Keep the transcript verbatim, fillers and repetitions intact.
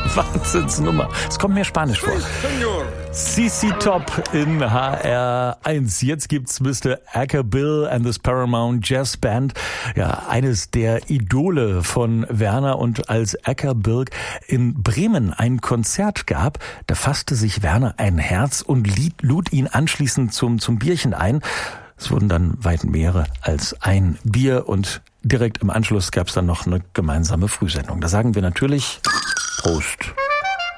Wahnsinnsnummer. Es kommt mir Spanisch vor. C C Top in H R eins. Jetzt gibt's Mister Acker Bill and the Paramount Jazz Band. Ja, eines der Idole von Werner. Und als Acker Bill in Bremen ein Konzert gab, da fasste sich Werner ein Herz und lud ihn anschließend zum, zum Bierchen ein. Es wurden dann weit mehrere als ein Bier und direkt im Anschluss gab's dann noch eine gemeinsame Frühsendung. Da sagen wir natürlich Prost.